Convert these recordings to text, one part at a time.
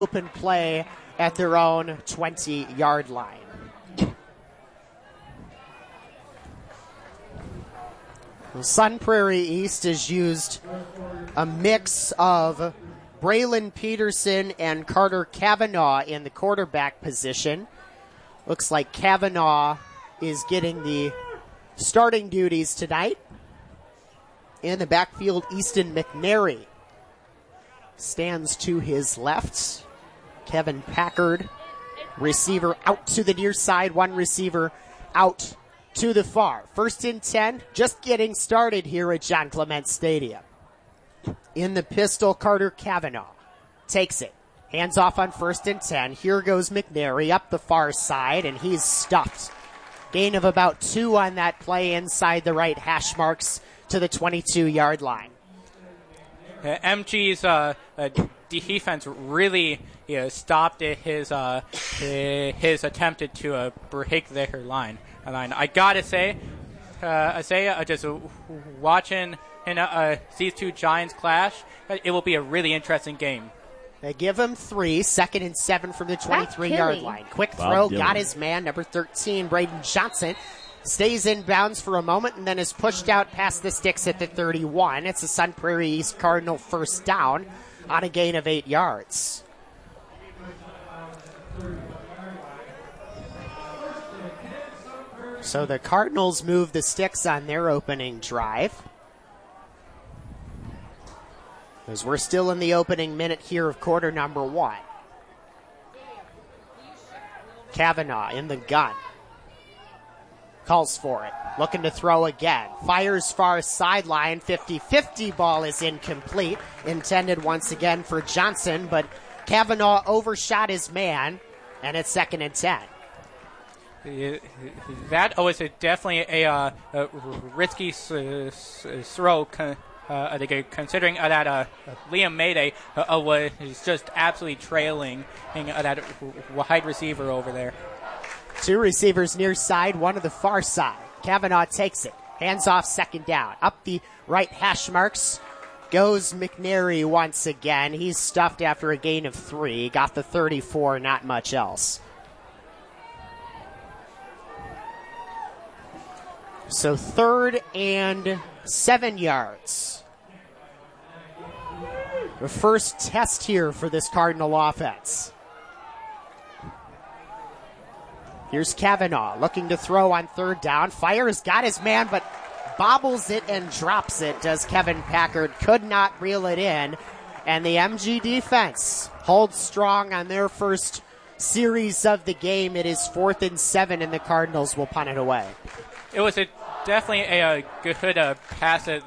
open play at their own 20-yard line. Sun Prairie East has used a mix of Braylon Peterson and Carter Kavanaugh in the quarterback position. Looks like Kavanaugh is getting the starting duties tonight. In the backfield, Easton McNary stands to his left. Kevin Packard, receiver out to the near side, one receiver out to the far. 1st and 10, just getting started here at John Clement Stadium. In the pistol, Carter Kavanaugh takes it. Hands off on 1st and 10. Here goes McNary up the far side, and he's stuffed. Gain of about 2 on that play inside the right hash marks to the 22-yard line. MG's defense really stopped his attempt to break their line. I gotta say, just watching these two Giants clash, it will be a really interesting game. They give him 3, 2nd and 7 from the 23-yard line. Quick throw, got his man, number 13, Braden Johnson. Stays in bounds for a moment and then is pushed out past the sticks at the 31. It's a Sun Prairie East Cardinal first down on a gain of 8 yards. So the Cardinals move the sticks on their opening drive. As we're still in the opening minute here of quarter number 1. Kavanaugh in the gun. Calls for it. Looking to throw again. Fires far sideline. 50-50 ball is incomplete. Intended once again for Johnson, but Kavanaugh overshot his man, and it's 2nd and 10. That was definitely a risky throw, considering that Liam Mayday was just absolutely trailing that wide receiver over there. 2 receivers near side, 1 to the far side. Kavanaugh takes it. Hands off, 2nd down. Up the right hash marks goes McNary once again. He's stuffed after a gain of 3. Got the 34, not much else. So 3rd and 7 yards. The first test here for this Cardinal offense. Here's Kavanaugh looking to throw on 3rd down. Fires, got his man, but bobbles it and drops it. Does Kevin Packard. Could not reel it in. And the MG defense holds strong on their first series of the game. It is 4th and 7, and the Cardinals will punt it away. It was definitely a good pass there.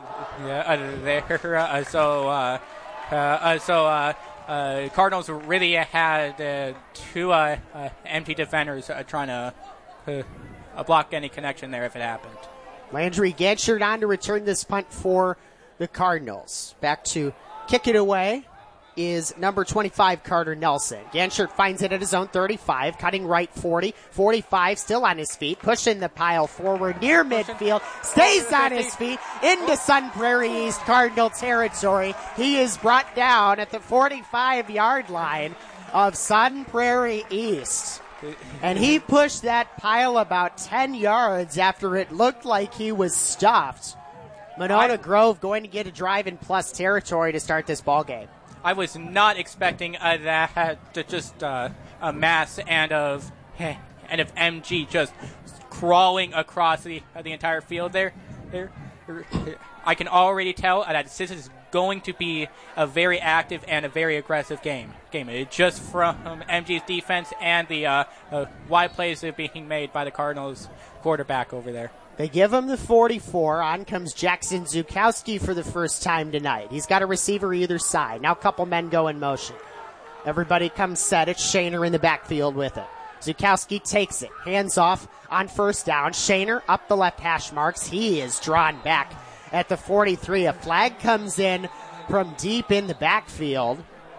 Cardinals really had 2 empty defenders trying to block any connection there if it happened. Landry Ganchert on to return this punt for the Cardinals. Back to kick it away is number 25, Carter Nelson. Ganchert finds it at his own 35, cutting right 40, 45, still on his feet, pushing the pile forward near midfield, stays on his feet, into Sun Prairie East Cardinal territory. He is brought down at the 45-yard line of Sun Prairie East. And he pushed that pile about 10 yards after it looked like he was stuffed. Monona Grove going to get a drive in plus territory to start this ball game. I was not expecting that to just a mass and of MG just crawling across the entire field there. I can already tell that this is going to be a very active and a very aggressive game. Just from MG's defense and the wide plays that are being made by the Cardinals quarterback over there. They give him the 44. On comes Jackson Zukowski for the first time tonight. He's got a receiver either side. Now a couple men go in motion. Everybody comes set. It's Shaner in the backfield with it. Zukowski takes it. Hands off on 1st down. Shaner up the left hash marks. He is drawn back at the 43. A flag comes in from deep in the backfield.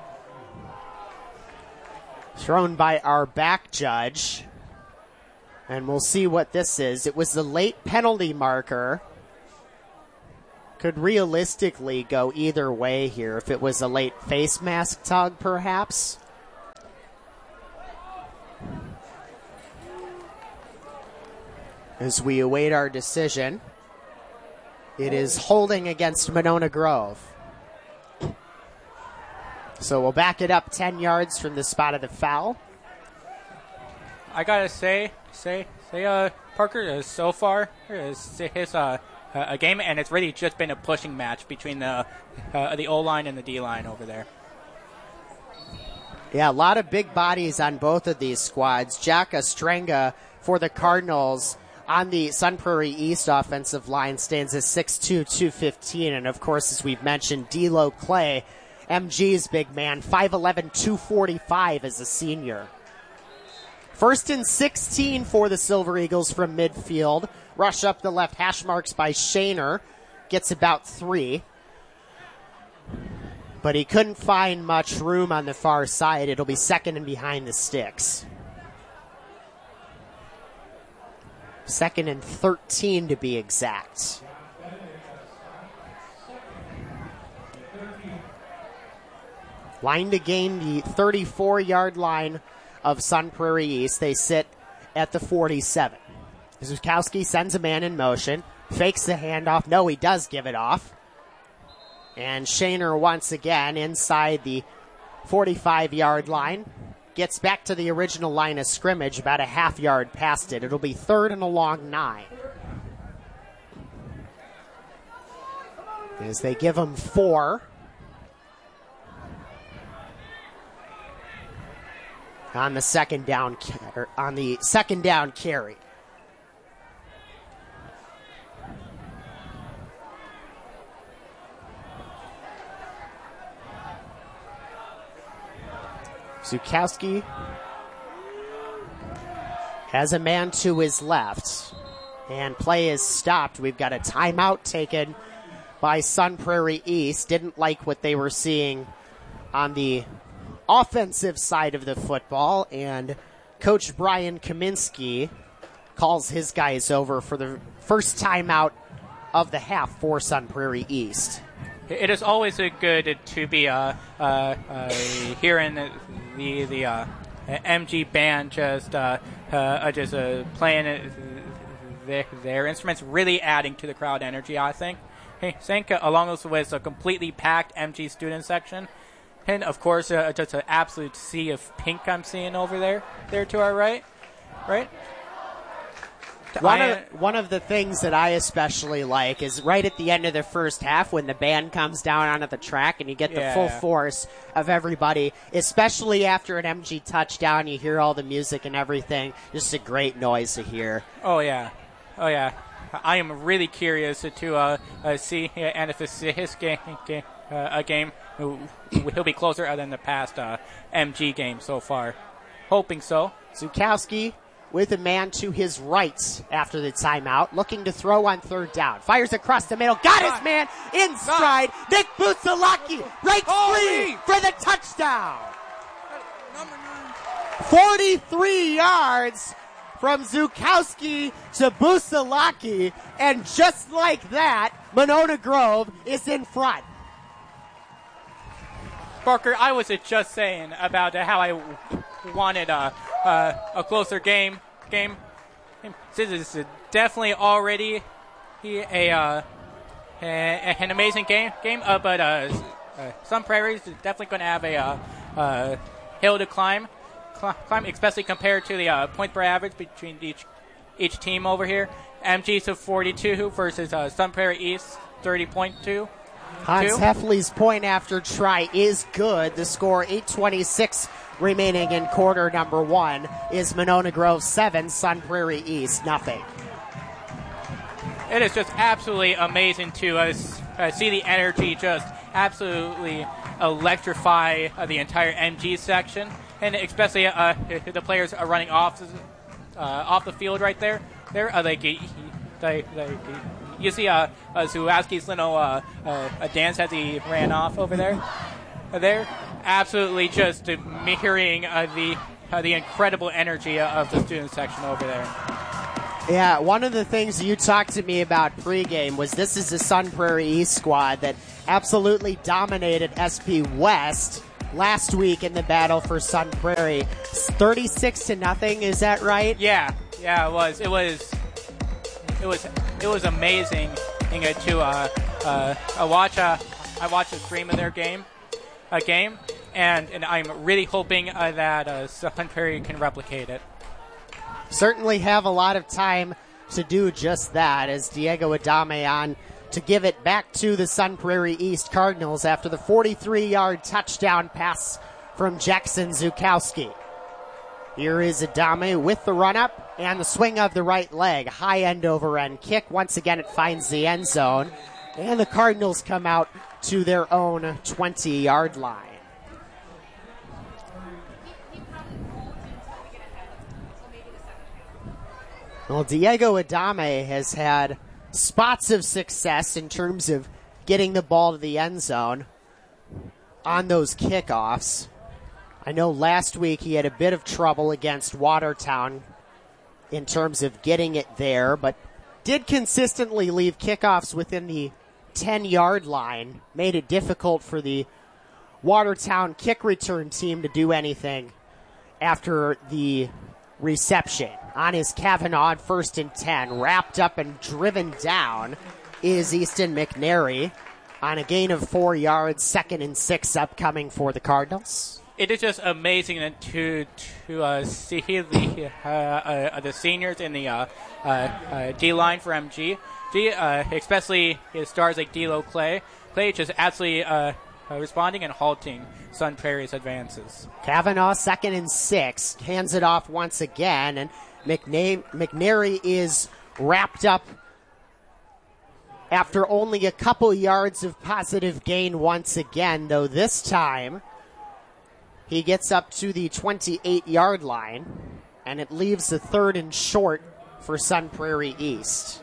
Thrown by our back judge. And we'll see what this is. It was the late penalty marker. Could realistically go either way here. If it was a late face mask tug, perhaps. As we await our decision, it is holding against Monona Grove. So we'll back it up 10 yards from the spot of the foul. I gotta say, Parker, so far his a game, and it's really just been a pushing match between the O-line and the D-line over there. Yeah, a lot of big bodies on both of these squads. Jack Ostrenga for the Cardinals on the Sun Prairie East offensive line stands at 6'2", 215. And, of course, as we've mentioned, D'Lo Clay, MG's big man, 5'11", 245 as a senior. 1st and 16 for the Silver Eagles from midfield. Rush up the left hash marks by Shaner. Gets about 3. But he couldn't find much room on the far side. It'll be 2nd and behind the sticks. 2nd and 13 to be exact. Line to gain the 34-yard line of Sun Prairie East. They sit at the 47. Zukowski sends a man in motion. Fakes the handoff. No, he does give it off. And Shaner once again inside the 45-yard line. Gets back to the original line of scrimmage, about a half yard past it. It'll be 3rd and a long 9. As they give him 4. On the second down carry. Zukowski has a man to his left, and play is stopped. We've got a timeout taken by Sun Prairie East. Didn't like what they were seeing on the offensive side of the football, and Coach Brian Kaminsky calls his guys over for the first timeout of the half for Sun Prairie East. It is always good to be hearing the MG band just playing their instruments, really adding to the crowd energy, I think. Along with a completely packed MG student section. And, of course, just an absolute sea of pink I'm seeing over there to our right. One of the things that I especially like is right at the end of the first half when the band comes down onto the track and you get the full force of everybody, especially after an MG touchdown. You hear all the music and everything. Just a great noise to hear. Oh, yeah. I am really curious to see, and if it's his game, he'll be closer than the past MG game so far. Hoping so. Zukowski with a man to his right after the timeout, looking to throw on 3rd down. Fires across the middle, got his man in stride. Nick Busalaki breaks free for the touchdown. 43 yards from Zukowski to Busalaki, and just like that, Monona Grove is in front. Parker, I was just saying about how I wanted a closer game. This is definitely already an amazing game. But Sun Prairie is definitely going to have a hill to climb, especially compared to the point per average between each team over here. MG's of 42 versus Sun Prairie East 30.2. Hans Heffley's point after try is good. The score 8:26 remaining in quarter number 1 is Monona Grove 7, Sun Prairie East nothing. It is just absolutely amazing to see the energy just absolutely electrify the entire MG section, and especially the players are running off the field right there. You see Zukowski's little dance as he ran off over there. Absolutely just mirroring the incredible energy of the student section over there. Yeah, one of the things you talked to me about pregame was this is a Sun Prairie East squad that absolutely dominated SP West last week in the battle for Sun Prairie. 36-0, is that right? Yeah, it was. it was amazing to watch. I watched the stream of their game, and I'm really hoping that Sun Prairie can replicate it. Certainly have a lot of time to do just that, as Diego Adame on to give it back to the Sun Prairie East Cardinals after the 43-yard touchdown pass from Jackson Zukowski. Here is Adame with the run-up and the swing of the right leg. High end over end kick. Once again, it finds the end zone. And the Cardinals come out to their own 20-yard line. Well, Diego Adame has had spots of success in terms of getting the ball to the end zone on those kickoffs. I know last week he had a bit of trouble against Watertown in terms of getting it there, but did consistently leave kickoffs within the 10-yard line, made it difficult for the Watertown kick return team to do anything after the reception. On his Kavanaugh, 1st and 10, wrapped up and driven down is Easton McNary on a gain of 4 yards, 2nd and 6 upcoming for the Cardinals. It is just amazing to see the seniors in the D line for MG. Especially his stars like D'Lo Clay. Clay just absolutely responding and halting Sun Prairie's advances. Kavanaugh, 2nd and 6, hands it off once again, and McNary is wrapped up after only a couple yards of positive gain once again, though this time he gets up to the 28-yard line, and it leaves the 3rd and short for Sun Prairie East.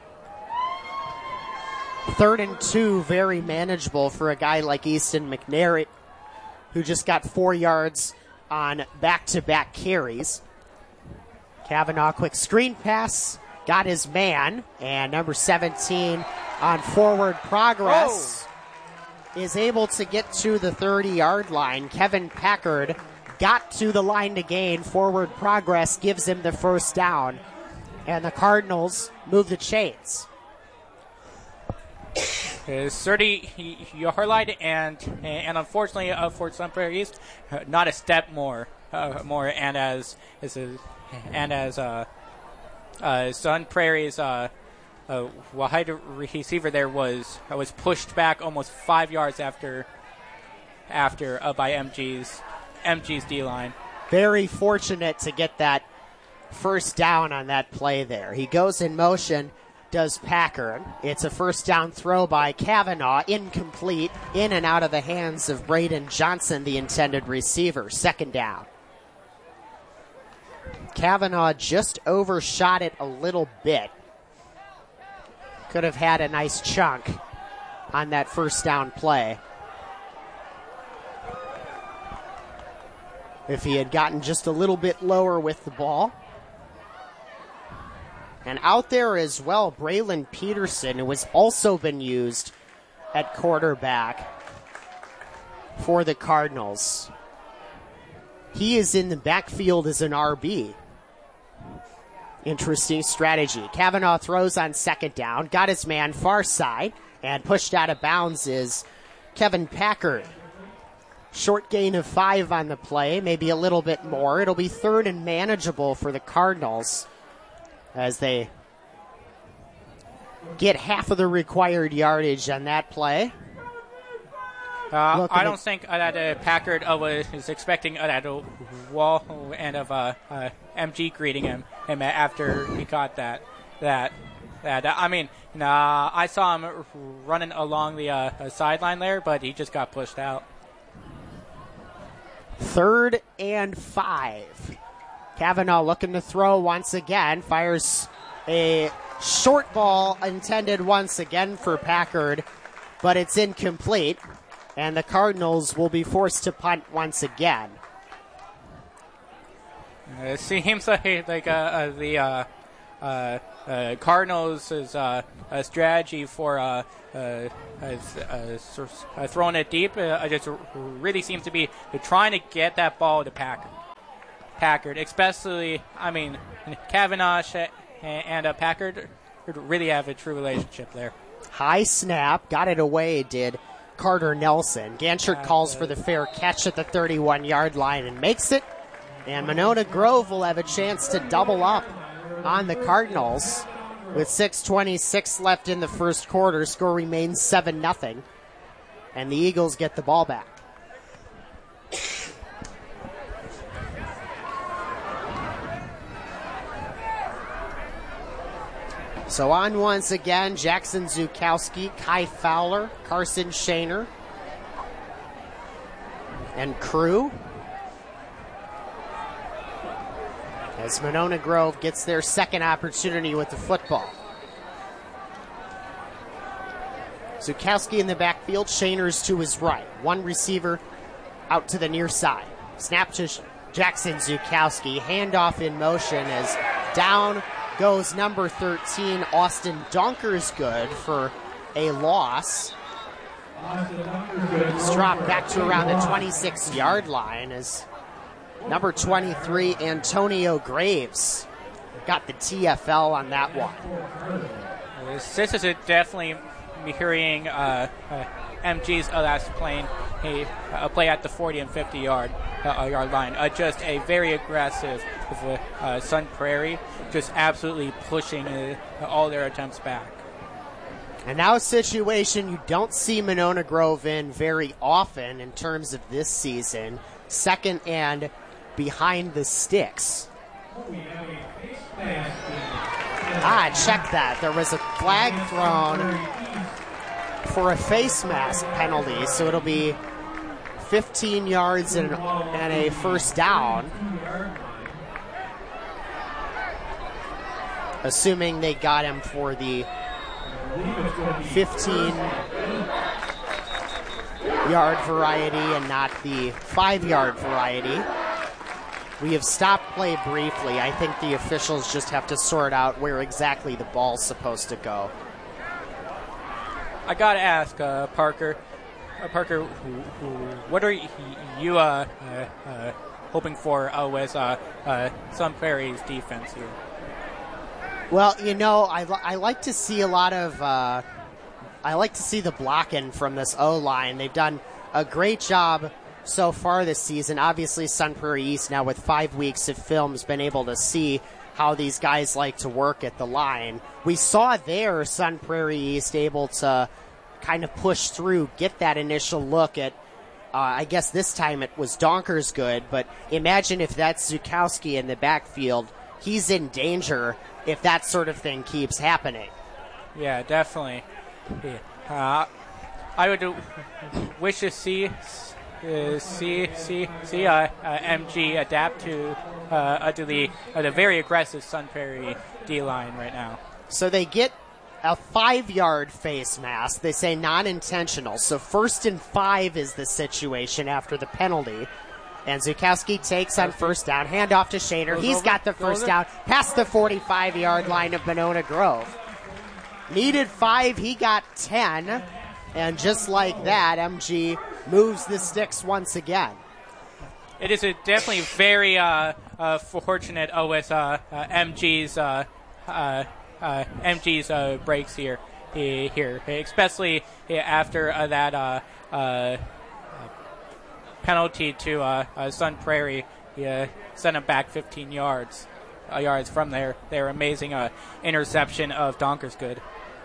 3rd and 2, very manageable for a guy like Easton McNary, who just got 4 yards on back-to-back carries. Kavanaugh, quick screen pass, got his man, and number 17 on forward progress is able to get to the 30-yard line. Kevin Packard got to the line to gain. Forward progress gives him the first down, and the Cardinals move the chains. 30-yard line, and unfortunately for Sun Prairie East, not a step more, and as Sun Prairie's wide receiver there was pushed back almost 5 yards after by MG's D line. Very fortunate to get that first down on that play there. He goes in motion, does Packard. It's a first down throw by Kavanaugh, incomplete, in and out of the hands of Braden Johnson, the intended receiver. 2nd down. Kavanaugh just overshot it a little bit. Could have had a nice chunk on that first down play if he had gotten just a little bit lower with the ball. And out there as well, Braylon Peterson, who has also been used at quarterback for the Cardinals. He is in the backfield as an RB. Interesting strategy. Kavanaugh throws on 2nd down, got his man far side, and pushed out of bounds is Kevin Packard. Short gain of 5 on the play, maybe a little bit more. It'll be 3rd and manageable for the Cardinals as they get half of the required yardage on that play. I don't think that Packard was expecting that wall and of MG greeting him after he caught that. I mean, I saw him running along the sideline there, but he just got pushed out. 3rd and 5. Kavanaugh looking to throw once again, fires a short ball intended once again for Packard, but it's incomplete, and the Cardinals will be forced to punt once again. It seems like the Cardinals' strategy for throwing it deep just really seems to be trying to get that ball to Packard, especially, I mean, Kavanaugh and Packard really have a true relationship there. High snap, got it away, did Carter Nelson. Ganchert calls for the fair catch at the 31-yard line and makes it. And Monona Grove will have a chance to double up on the Cardinals. With 6:26 left in the first quarter, score remains 7-0. And the Eagles get the ball back. So on once again, Jackson Zukowski, Kai Fowler, Carson Shaner, and crew. As Monona Grove gets their second opportunity with the football. Zukowski in the backfield, Shaner's to his right. One receiver out to the near side. Snap to Jackson Zukowski. Handoff in motion as down goes number 13, Austin Donkersgood, for a loss. He's dropped back to around the 26-yard line as number 23, Antonio Graves, got the TFL on that one. This is definitely mirroring MG's last playing a play at the 40 and 50-yard line. Just a very aggressive Sun Prairie, just absolutely pushing all their attempts back. And now a situation you don't see Monona Grove in very often in terms of this season. Second and behind the sticks. Check that. There was a flag thrown for a face mask penalty, so it'll be 15 yards and a first down. Assuming they got him for the 15-yard variety and not the 5-yard variety. We have stopped play briefly. I think the officials just have to sort out where exactly the ball's supposed to go. I gotta ask, Parker. Parker, what are you hoping for with Sun Prairie's defense here? Well, I like to see a lot of. I like to see the blocking from this O-line. They've done a great job so far this season. Obviously, Sun Prairie East now with 5 weeks of film has been able to see how these guys like to work at the line. We saw there Sun Prairie East able to kind of push through, get that initial look at, I guess this time it was Donkersgood, but imagine if that's Zukowski in the backfield. He's in danger if that sort of thing keeps happening. Yeah, definitely. Yeah. I would wish to see MG adapt to the very aggressive Sun Prairie D-line right now. So they get a 5-yard face mask. They say non-intentional. So 1st and 5 is the situation after the penalty. And Zukowski takes on first down. Handoff to Shaner. He's got the first down past the 45-yard line of Monona Grove. Needed 5. He got 10. And just like that, MG moves the sticks once again. It is definitely very fortunate with MG's breaks here, especially after that penalty to Sun Prairie. Sent him back 15 yards from their amazing interception of Donkersgood.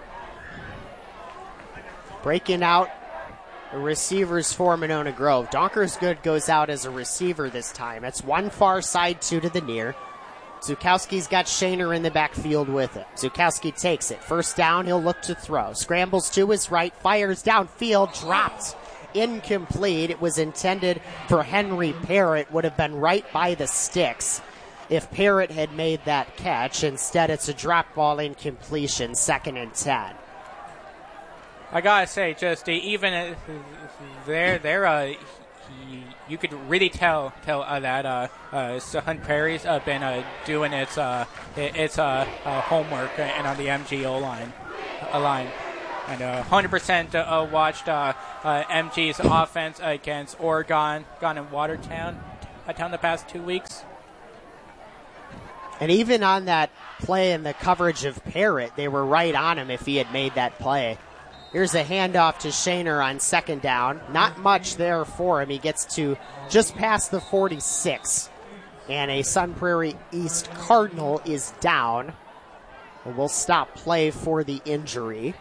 Breaking out receivers for Monona Grove. Donkersgood goes out as a receiver this time. It's one far side, 2 to the near. Zukowski's got Shaner in the backfield with him. Zukowski takes it. First down, he'll look to throw. Scrambles to his right, fires downfield, dropped. Incomplete. It was intended for Henry Parrott. Would have been right by the sticks if Parrott had made that catch. Instead, it's a drop ball incompletion, 2nd and 10. I gotta say, just even there, you could really tell that Sun Prairie's been doing its homework and on the MGO line, and 100% watched MG's offense against Oregon and Watertown the past 2 weeks. And even on that play in the coverage of Parrott, they were right on him if he had made that play. Here's a handoff to Shaner on second down. Not much there for him. He gets to just past the 46. And a Sun Prairie East Cardinal is down. And we'll stop play for the injury.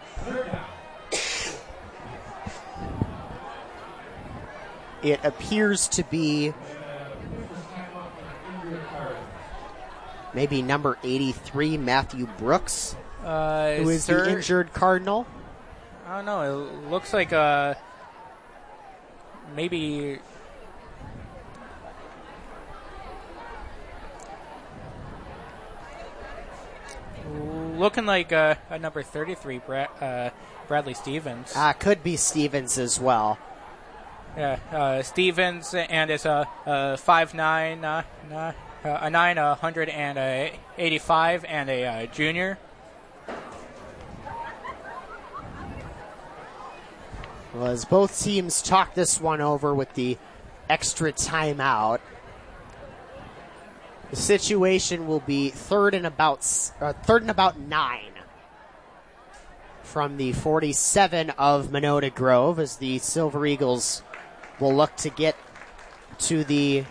It appears to be maybe number 83, Matthew Brooks, who is the injured Cardinal. I don't know. It looks like maybe looking like a number 33, Bradley Stevens. Could be Stevens as well. Yeah, Stevens, and it's a 5'9", a 185, and a junior. Well, as both teams talk this one over with the extra timeout, the situation will be third and about 9 from the 47 of Monona Grove, as the Silver Eagles will look to get to the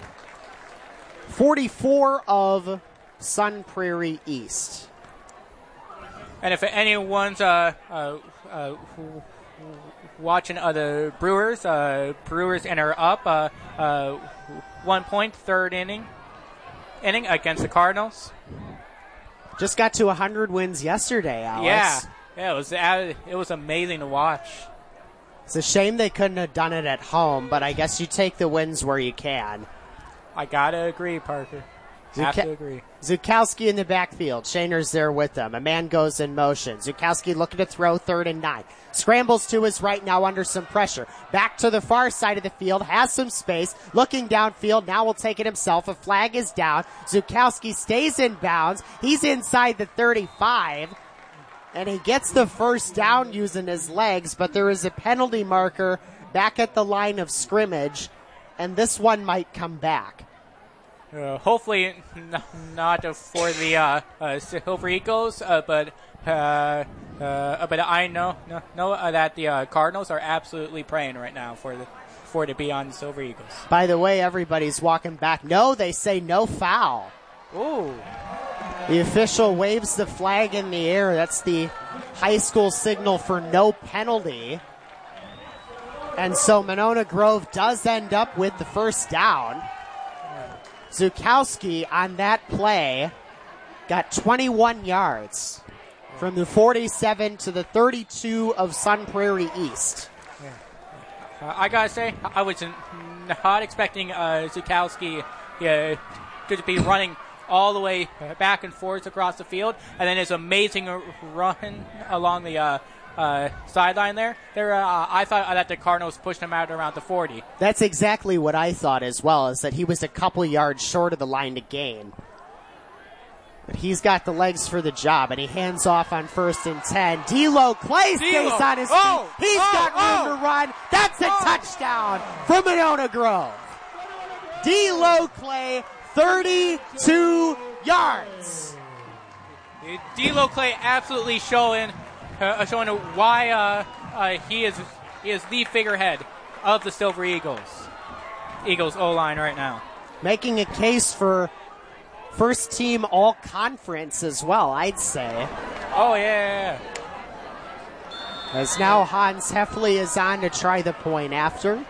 44 of Sun Prairie East. And if anyone's watching the Brewers, Brewers enter up 1 point, third inning against the Cardinals. Just got to 100 wins yesterday, Alex. Yeah, it was amazing to watch. It's a shame they couldn't have done it at home, but I guess you take the wins where you can. I gotta agree, Parker. Have to agree. Zukowski in the backfield. Shaner's there with them. A man goes in motion. Zukowski looking to throw, 3rd and 9. Scrambles to his right now under some pressure. Back to the far side of the field. Has some space. Looking downfield. Now will take it himself. A flag is down. Zukowski stays in bounds. He's inside the 35. And he gets the first down using his legs, but there is a penalty marker back at the line of scrimmage, and this one might come back. Hopefully not for the Silver Eagles, but I know that the Cardinals are absolutely praying right now for it to be on the Silver Eagles. By the way, everybody's walking back. No, they say no foul. Ooh. The official waves the flag in the air. That's the high school signal for no penalty. And so Monona Grove does end up with the first down. Zukowski on that play got 21 yards from the 47 to the 32 of Sun Prairie East. I gotta say, I was not expecting Zukowski to be running all the way back and forth across the field, and then his amazing run along the sideline there. I thought that the Cardinals pushed him out around the 40. That's exactly what I thought as well, is that he was a couple yards short of the line to gain. But he's got the legs for the job, and he hands off on 1st and 10. D'Lo Clay stays on his feet. He's got room to run. That's a touchdown for Monona Grove. D'Lo Clay, 32 yards. D'Lo Clay absolutely showing why he is the figurehead of the Silver Eagles O-line right now. Making a case for first team all conference as well, I'd say. Oh yeah. As now Hans Heffley is on to try the point after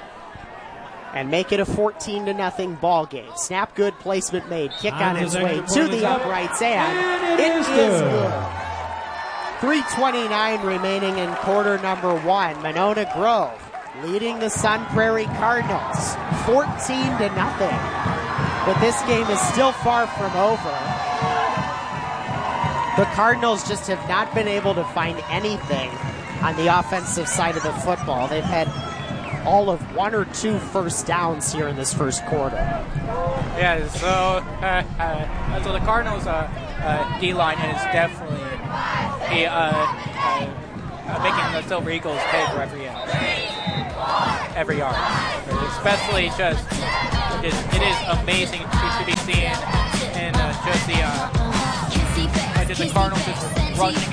and make it a 14-0 ball game. Snap good, placement made. Kick on its way to the uprights, and it is good. 3:29 remaining in quarter number 1. Monona Grove leading the Sun Prairie Cardinals 14-0. But this game is still far from over. The Cardinals just have not been able to find anything on the offensive side of the football. They've had all of 1 or 2 first downs here in this first quarter. Yeah, so the Cardinals' D-line is definitely making the Silver Eagles pay for every yard. Especially it is amazing to be seeing in just the and the Cardinals just rushing